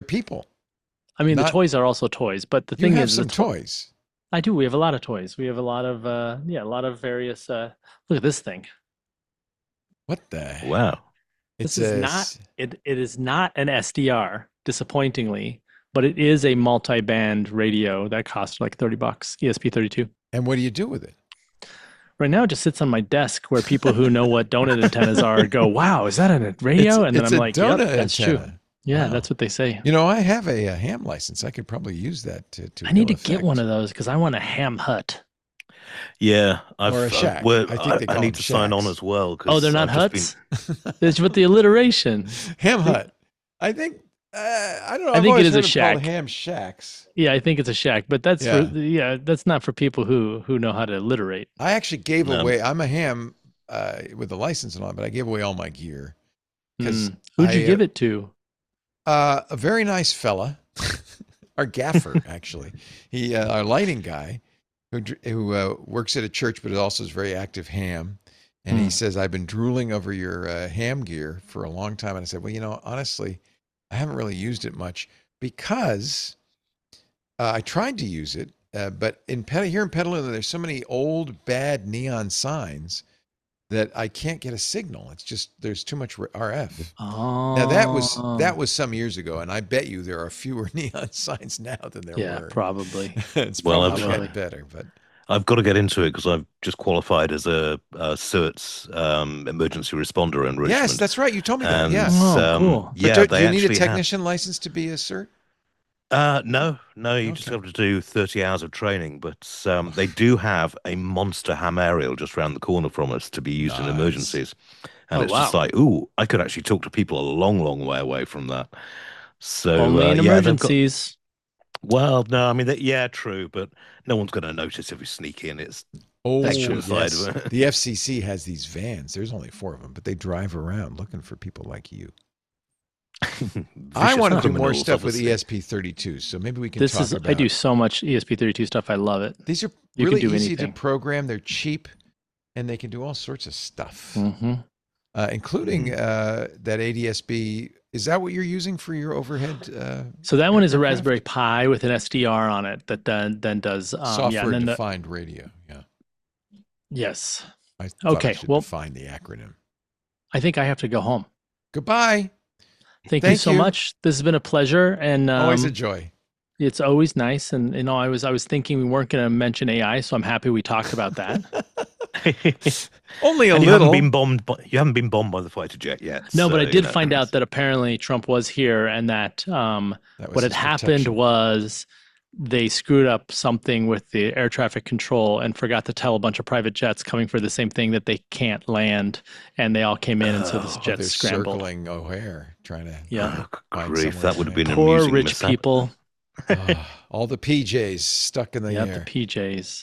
people. I mean, the Not toys are also toys, but the you thing have is, some toys. I do. We have a lot of toys. We have a lot of yeah, a lot of various. Look at this thing. What the? Wow. It This is not says, it. It is not an SDR, disappointingly, but it is a multi-band radio that costs like $30, ESP32. and what do you do with it? Right now, it just sits on my desk where people who know what donut antennas are go, "Wow, is that a radio?" And then It's I'm a like, "Yep, donut that's true." antenna. Yeah, Wow. that's what they say. You know, I have a ham license. I could probably use that to I need ill to get one effect. of those because I want a ham hut. Yeah, Or a shack. I think they I call them need to sign on shacks. as well Oh, they're because not I've just been. huts? It's with the alliteration. Ham hut. I think I don't know. I I've think it always is a heard them called shack. ham shacks. Yeah, I think it's a shack, but that's for Yeah. yeah, that's not for people who know how to alliterate. I actually gave Um, away. I'm a ham with the license and all, but I gave away all my gear because Who'd you I give it to? a very nice fella, our gaffer actually. He our lighting guy who works at a church, but also is very active ham. And he Hmm. says, I've been drooling over your ham gear for a long time. And I said, well, you know, honestly, I haven't really used it much because I tried to use it, but here in Petaluma, there's so many old, bad neon signs that I can't get a signal. It's just there's too much RF. Now that Oh, was some years ago, and I bet you there are fewer neon signs now than there yeah, were. probably, It's well, probably I've probably. gotten better, but I've got to get into it because I've just qualified as a CERTS emergency responder in yes, Richmond, that's right. You told me that. and Yeah. Oh, cool. But yeah, do they you need a actually have. technician license to be a cert? No, you just Okay. have to do 30 hours of training, but they do have a monster ham aerial just around the corner from us to be used in Nice. emergencies. And Oh, it's just wow. like, ooh, I could actually talk to people a long, long way away from that. So, Only in yeah, they've got, emergencies. well, no, I mean, yeah, true, but no one's going to notice if we sneak in. It's That's Oh, true. suicide. yes. The FCC has these vans. There's only 4 of them, but they drive around looking for people like you. I Vicious want to Huh. do more criminals, stuff with obviously. ESP32, so maybe we can talk I do about. so much ESP32 stuff. I love it. These are You can really do easy to anything. program. They're cheap, and they can do all sorts of stuff, Hmm. including that ADSB. Is that what you're using for your overhead So that one is a aircraft? Raspberry Pi with an SDR on it that then does yeah, and then the Software-defined radio. Yeah, yes. I thought I Okay, should well, define the acronym. I think I have to go home. Goodbye. Thank you Thank so you. much. This has been a pleasure, and Always a joy. it's always nice. And I was thinking we weren't going to mention AI, so I'm happy we talked about that. Only a And little. you haven't been bombed by the fighter jet yet, No, but so I you did know. find out that apparently Trump was here, and that That was what had his happened protection. was they screwed up something with the air traffic control and forgot to tell a bunch of private jets coming for the same thing that they can't land, and they all came in, and so this Oh, jet They're scrambled. circling O'Hare, trying to Yeah, oh, find grief, somewhere that to would have been land. an poor amusing rich mishap. people. All the PJs stuck in the Yep, the air. PJs.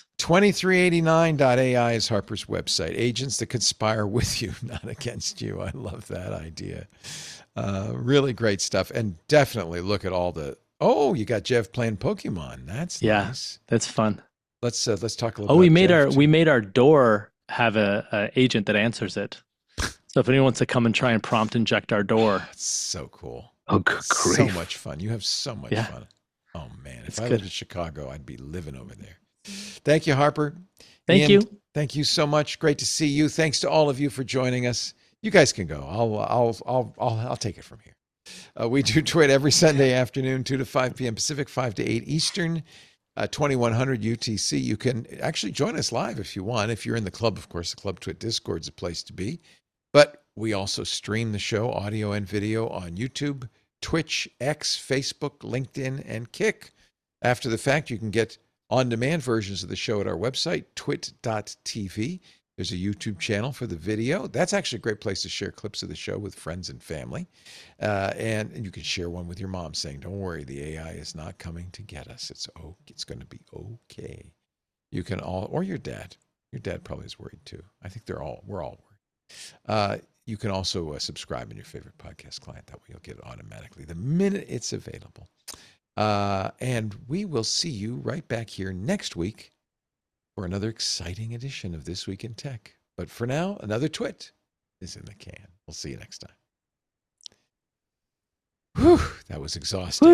2389.ai is Harper's website. Agents that conspire with you, not against you. I love that idea. Really great stuff. And definitely look at all the. Oh, you got Jeff playing Pokemon. That's Yeah, nice. that's fun. Let's talk a little Oh, about Jeff we too. made our door have a agent that answers it. So if anyone wants to come and try and prompt inject our door, It's so cool. Oh, good So grief. much fun. You have so much yeah, fun. Oh man, if it's I lived good. in Chicago, I'd be living over there. Thank you, Harper. Thank Ian, you. thank you so much. Great to see you. Thanks to all of you for joining us. You guys can go. I'll take it from here. We do Twit every Sunday afternoon, 2 to 5 p.m. Pacific, 5 to 8 Eastern, 2100 UTC. You can actually join us live if you want. If you're in the club, of course, the Club Twit Discord is a place to be. But we also stream the show, audio and video, on YouTube, Twitch, X, Facebook, LinkedIn, and Kick. After the fact, you can get on-demand versions of the show at our website, twit.tv. There's a YouTube channel for the video. That's actually a great place to share clips of the show with friends and family. And you can share one with your mom saying, don't worry, the AI is not coming to get us. It's going to be okay. You can all, or your dad. Your dad probably is worried too. I think we're all worried. You can also subscribe in your favorite podcast client. That way you'll get it automatically the minute it's available. And we will see you right back here next week for another exciting edition of This Week in Tech. But for now, another twit is in the can. We'll see you next time. Whew, that was exhausting.